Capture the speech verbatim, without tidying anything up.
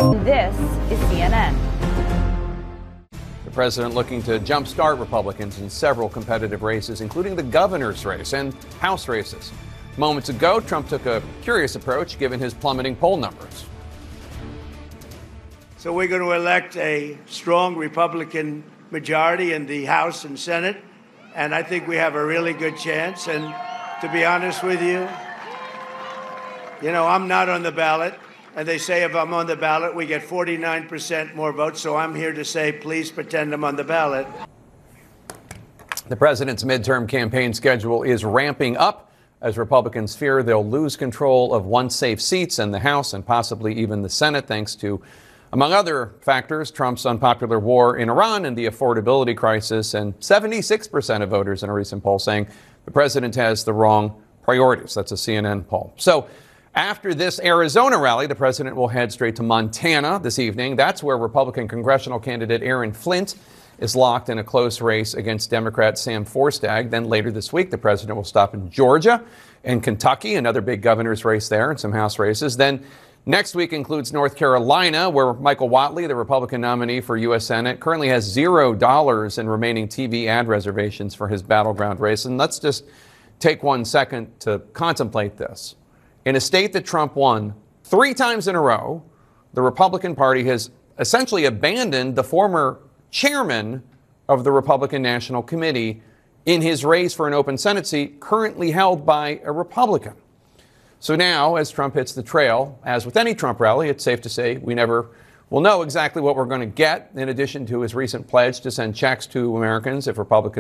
This is C N N. The president looking to jumpstart Republicans in several competitive races, including the governor's race and House races. Moments ago, Trump took a curious approach given his plummeting poll numbers. So we're going to elect a strong Republican majority in the House and Senate, and I think we have a really good chance. And to be honest with you, you know, I'm not on the ballot. And they say if I'm on the ballot, we get forty-nine percent more votes. So I'm here to say, please pretend I'm on the ballot. The president's midterm campaign schedule is ramping up as Republicans fear they'll lose control of once safe seats in the House and possibly even the Senate, thanks to, among other factors, Trump's unpopular war in Iran and the affordability crisis. And seventy-six percent of voters in a recent poll saying the president has the wrong priorities. That's a C N N poll. So after this Arizona rally, the president will head straight to Montana this evening. That's where Republican congressional candidate Aaron Flint is locked in a close race against Democrat Sam Forstag. Then later this week, the president will stop in Georgia and Kentucky, another big governor's race there, and some House races. Then next week includes North Carolina, where Michael Whatley, the Republican nominee for U S Senate, currently has zero dollars in remaining T V ad reservations for his battleground race. And let's just take one second to contemplate this. In a state that Trump won three times in a row, the Republican Party has essentially abandoned the former chairman of the Republican National Committee in his race for an open Senate seat currently held by a Republican. So now, as Trump hits the trail, as with any Trump rally, it's safe to say we never will know exactly what we're going to get, in addition to his recent pledge to send checks to Americans if Republicans